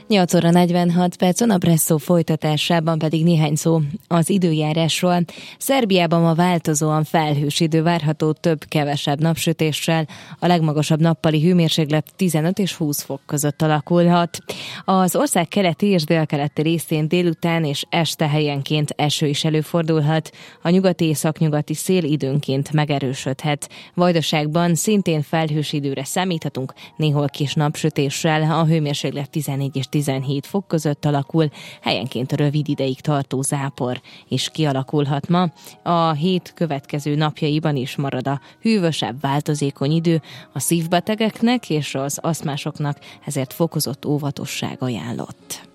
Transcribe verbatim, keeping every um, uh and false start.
nyolc óra negyvenhat perc, a Presszó folytatásában pedig néhány szó az időjárásról. Szerbiában ma változóan felhős idő várható, több-kevesebb napsütéssel, a legmagasabb nappali hőmérséklet tizenöt és húsz fok között alakulhat. Az ország keleti és délkeleti részén délután és este helyenként eső is előfordulhat, a nyugati északnyugati szél időnként megerősödhet. Vajdaságban szintén felhős időre számíthatunk, néhol kis napsütéssel, a hőmérséklet tizennégy és tizenhét fok között alakul, helyenként rövid ideig tartó zápor is kialakulhat ma. A hét következő napjaiban is marad a hűvösebb, változékony idő, a szívbetegeknek és az asztmásoknak ezért fokozott óvatosság ajánlott.